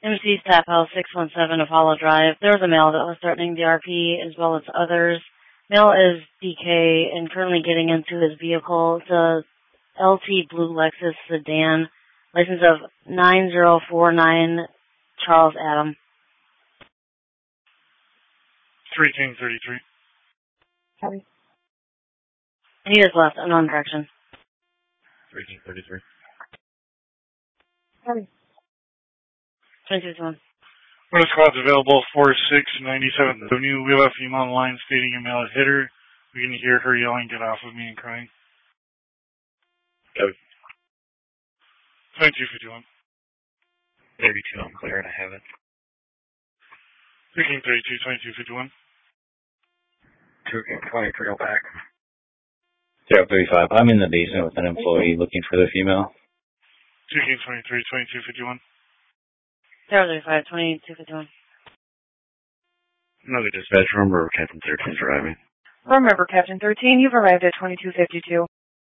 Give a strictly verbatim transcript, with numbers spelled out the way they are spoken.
M C Staff House, six one seven Apollo Drive. There was a male that was threatening the R P as well as others. Male is D K and currently getting into his vehicle. It's a L T Blue Lexus sedan, license of nine zero four nine Charles Adam. three King thirty-three. Copy. He is left, unknown direction. three King thirty-three. Copy. twenty-two fifty-one. One squad's available, four six ninety-seventh Avenue. We have a female on the line stating a male hit her. We can hear her yelling, "Get off of me," and crying. Copy. twenty-two fifty-one. thirty-two, I'm clear and I have it. three King thirty-two, twenty-two fifty-one. two King twenty-three, go back. zero thirty-five, I'm in the basement with an employee looking for the female. two King twenty-three, twenty-two fifty-one. zero thirty-five, twenty-two fifty-one. Another dispatch room where Captain thirteen is arriving. Remember, Captain thirteen, you've arrived at twenty-two fifty-two.